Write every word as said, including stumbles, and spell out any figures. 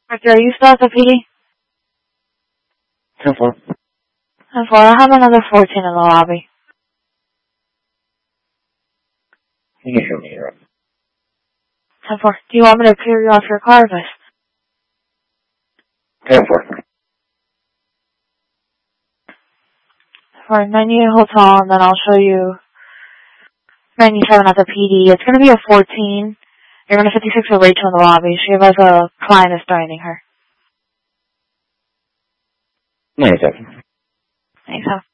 Victor, are you still at the P D? ten four. ten four, I have another fourteen in the lobby. You can hear me, right? ten four, do you want me to clear you off your car list? ten four. For ninety-eight Hotel, and then I'll show you ninety-seven at the P D. It's going to be a fourteen. You're going to fifty-six with Rachel in the lobby. She has a client is joining her. ninety-seven. ninety-seven.